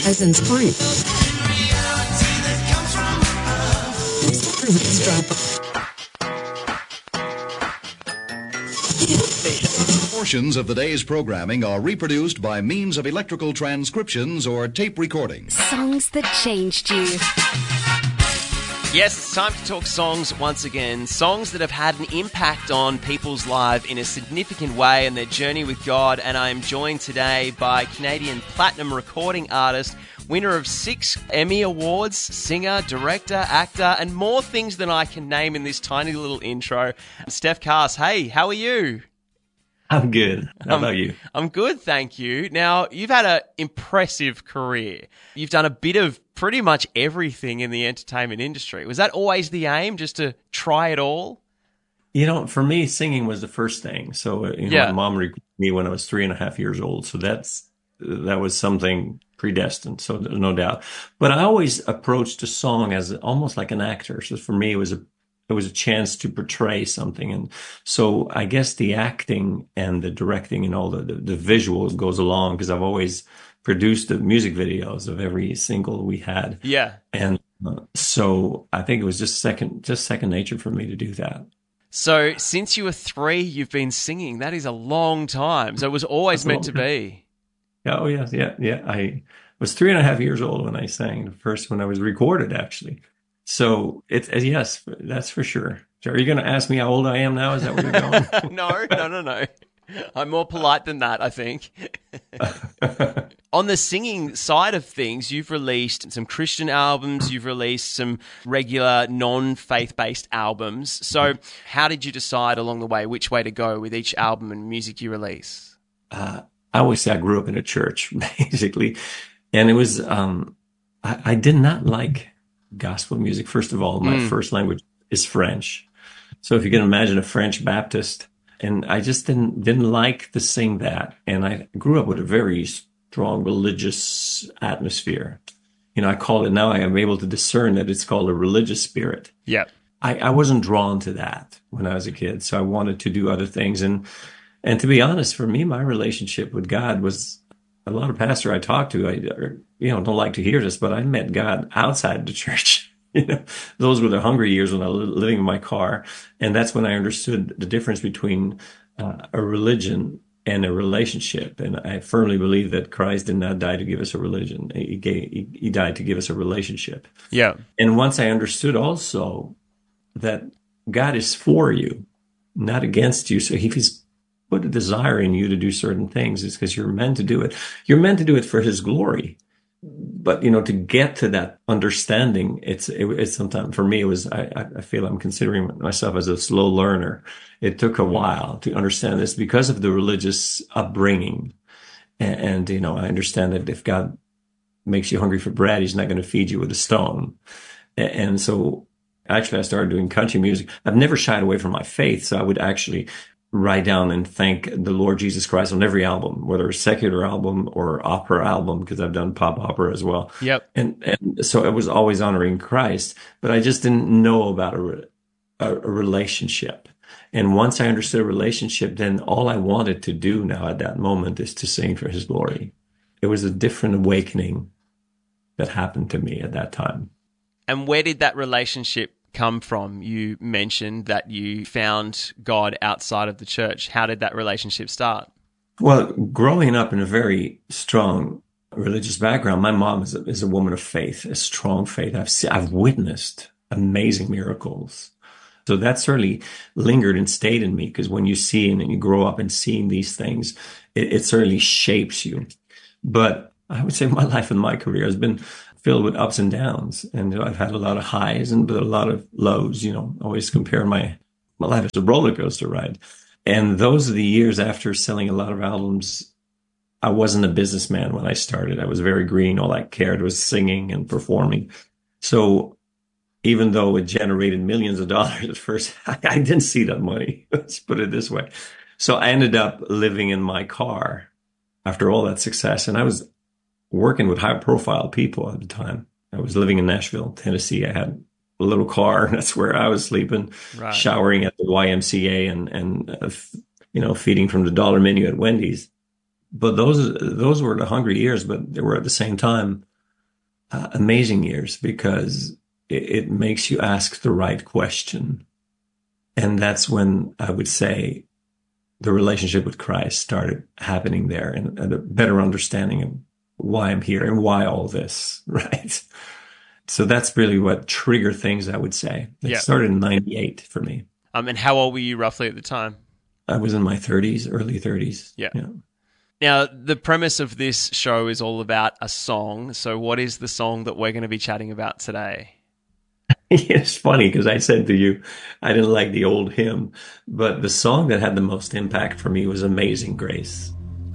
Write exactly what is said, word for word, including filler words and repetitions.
Peasants Point. Portions of the day's programming are reproduced by means of electrical transcriptions or tape recordings. Songs that changed you. Yes, it's time to talk songs once again. Songs that have had an impact on people's lives in a significant way and their journey with God. And I am joined today by Canadian platinum recording artist, winner of six Emmy Awards, singer, director, actor, and more things than I can name in this tiny little intro. Steph Cass, hey, how are you? I'm good. How um, about you? I'm good, thank you. Now, you've had an impressive career. You've done a bit of pretty much everything in the entertainment industry. Was that always the aim, just to try it all? You know, for me, singing was the first thing. So, you know, Yeah. my mom recorded me when I was three and a half years old. So that's that was something predestined. So there's no doubt. But I always approached a song as almost like an actor. So for me, it was a it was a chance to portray something. And so I guess the acting and the directing and all the the, the visual goes along, because I've always produced the music videos of every single we had. Yeah. And uh, so I think it was just second, just second nature for me to do that. So since you were three, you've been singing. That is a long time. So it was always meant to be. Yeah, oh yeah, yeah, yeah. I was three and a half years old when I sang the first, when I was recorded, actually. So it's, yes, that's for sure. So are you going to ask me how old I am now? Is that where you're going? No, no, no, no. I'm more polite than that, I think. On the singing side of things, you've released some Christian albums, you've released some regular non-faith-based albums. So how did you decide along the way which way to go with each album and music you release? Uh, I always say I grew up in a church, basically. And it was, um, I, I did not like gospel music. First of all, my Mm. first language is French. So if you can imagine a French Baptist, and I just didn't, didn't like to sing that. And I grew up with a very strong religious atmosphere. You know, I call it, now I am able to discern that it's called a religious spirit. Yeah. I, I wasn't drawn to that when I was a kid. So I wanted to do other things. And, and to be honest, for me, my relationship with God was, a lot of pastors I talk to, I, you know, don't like to hear this, but I met God outside the church. You know, those were the hungry years when I was living in my car. And that's when I understood the difference between uh, a religion and a relationship. And I firmly believe that Christ did not die to give us a religion. He gave, he, he died to give us a relationship. Yeah. And once I understood also that God is for you, not against you. So if he's put a desire in you to do certain things, it's because you're meant to do it. You're meant to do it for his glory. But, you know, to get to that understanding, it's, it, it's sometimes, for me, it was, I, I feel I'm considering myself as a slow learner. It took a while to understand this because of the religious upbringing. And, and you know, I understand that if God makes you hungry for bread, he's not going to feed you with a stone. And, and so actually I started doing country music. I've never shied away from my faith. So I would actually write down and thank the Lord Jesus Christ on every album, whether a secular album or opera album, because I've done pop opera as well. Yep. And, and so it was always honoring Christ, but I just didn't know about a, a, a relationship. And once I understood a relationship, then all I wanted to do now at that moment is to sing for his glory. It was a different awakening that happened to me at that time. And where did that relationship come from? You mentioned that you found God outside of the church. How did that relationship start? Well, growing up in a very strong religious background, my mom is a, is a woman of faith, a strong faith. I've seen, I've witnessed amazing miracles. So that certainly lingered and stayed in me, because when you see and you grow up and seeing these things, it, it certainly shapes you. But I would say my life and my career has been filled with ups and downs. And I've had a lot of highs and but a lot of lows, you know, always compare my, my life as a roller coaster ride. And those are the years after selling a lot of albums. I wasn't a businessman when I started. I was very green. All I cared was singing and performing. So even though it generated millions of dollars at first, I, I didn't see that money. Let's put it this way. So I ended up living in my car after all that success. And I was working with high profile people at the time. I was living in Nashville, Tennessee. I had a little car. That's where I was sleeping, Right. Showering at the Y M C A and, and, uh, f- you know, feeding from the dollar menu at Wendy's. But those, those were the hungry years, but they were at the same time uh, amazing years because it, it makes you ask the right question. And that's when I would say the relationship with Christ started happening there, and, and a better understanding of why I'm here and why all this, right? So that's really what triggered things, I would say. It Yeah. started in ninety-eight for me. Um, and how old were you roughly at the time? I was in my thirties, early thirties. Yeah. yeah. Now, the premise of this show is all about a song. So what is the song that we're going to be chatting about today? It's funny because I said to you, I didn't like the old hymn, but the song that had the most impact for me was Amazing Grace.